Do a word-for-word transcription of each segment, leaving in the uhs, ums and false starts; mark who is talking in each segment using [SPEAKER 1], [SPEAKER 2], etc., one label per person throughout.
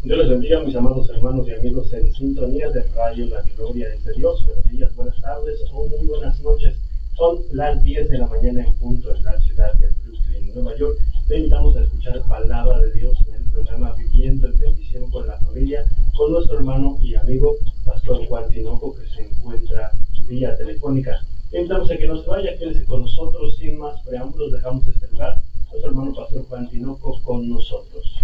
[SPEAKER 1] Dios les bendiga, mis amados hermanos y amigos en sintonía de Radio La Gloria es de Dios. Buenos días, buenas tardes o muy buenas noches. Son las diez de la mañana en punto en la ciudad de Brooklyn, Nueva York. Le invitamos a escuchar palabra de Dios en el programa Viviendo en Bendición con la Familia, con nuestro hermano y amigo Pastor Juan Tinoco, que se encuentra vía telefónica. Le invitamos a que no se vaya, quédese con nosotros. Sin más preámbulos, dejamos este lugar. Nuestro hermano Pastor Juan Tinoco con nosotros.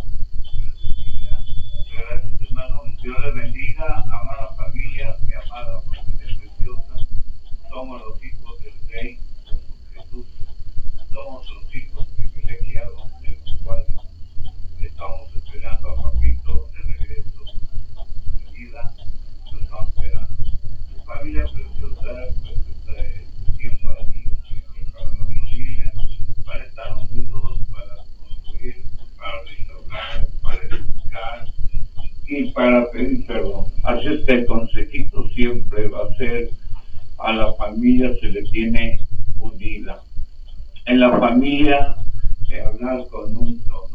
[SPEAKER 2] Gracias, hermano. Dios les bendiga, amada familia, mi amada familia preciosa. Somos los hijos del Rey Jesús. Somos los hijos privilegiados de los cuales estamos esperando a Papito de regreso de vida. Lo estamos esperando. Familia preciosa, pues este tiempo aquí para la familia, para estar unidos, para construir, para restaurar, para edificar y para pedir perdón. Así es que el consejito siempre va a ser: a la familia se le tiene unida. En la familia, eh, hablar con un tono